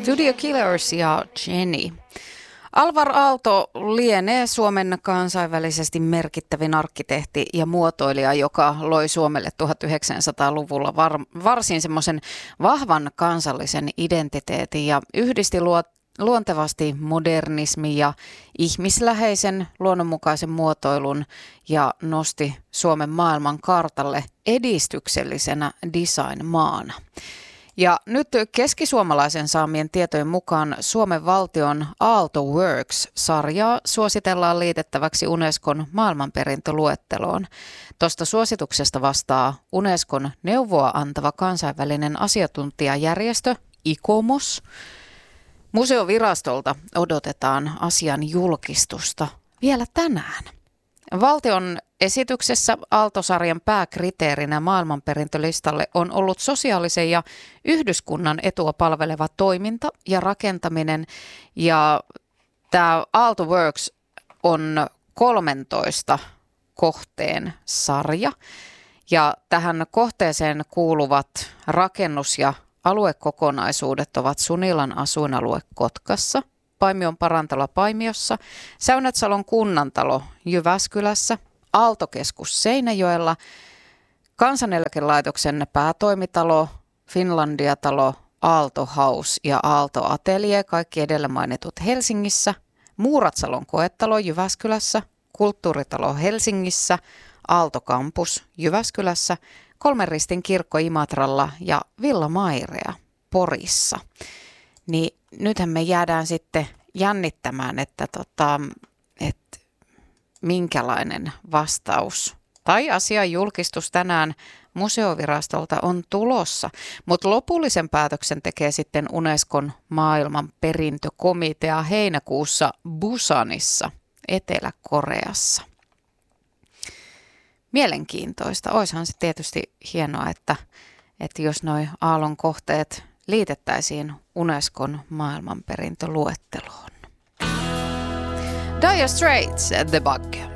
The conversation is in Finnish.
Studio Killers ja Jenny. Alvar Aalto lienee Suomen kansainvälisesti merkittävin arkkitehti ja muotoilija, joka loi Suomelle 1900-luvulla varsin semmoisen vahvan kansallisen identiteetin ja yhdisti luontevasti modernismi ja ihmisläheisen luonnonmukaisen muotoilun ja nosti Suomen maailman kartalle edistyksellisenä design-maana. Ja nyt keskisuomalaisen saamien tietojen mukaan Suomen valtion Aalto Works-sarjaa suositellaan liitettäväksi Unescon maailmanperintöluetteloon. Tuosta suosituksesta vastaa Unescon neuvoa antava kansainvälinen asiantuntijajärjestö ICOMOS. Museovirastolta odotetaan asian julkistusta vielä tänään. Valtion esityksessä Aalto-sarjan pääkriteerinä maailmanperintölistalle on ollut sosiaalisen ja yhdyskunnan etua palveleva toiminta ja rakentaminen. Ja tämä Aalto Works on 13 kohteen sarja. Ja tähän kohteeseen kuuluvat rakennus- ja aluekokonaisuudet ovat Sunilan asuinalue Kotkassa, Paimion parantalo Paimiossa, Säynätsalon kunnantalo Jyväskylässä, Aaltokeskus Seinäjoella, Kansaneläkelaitoksen päätoimitalo, Finlandia-talo, Aalto House ja Aalto Atelier, kaikki edellä mainitut Helsingissä, Muuratsalon koetalo Jyväskylässä, Kulttuuritalo Helsingissä, Aalto Campus Jyväskylässä, Kolmen Ristin kirkko Imatralla ja Villa Mairea Porissa. Niin nythän me jäädään sitten jännittämään, että minkälainen vastaus tai asian julkistus tänään museovirastolta on tulossa. Mutta lopullisen päätöksen tekee sitten Unescon maailmanperintökomitea heinäkuussa Busanissa, Etelä-Koreassa. Mielenkiintoista. Oishan se tietysti hienoa, että jos noi aallon kohteet liitettäisiin Unescon maailmanperintöluetteloon. Dire Straits, The Bug.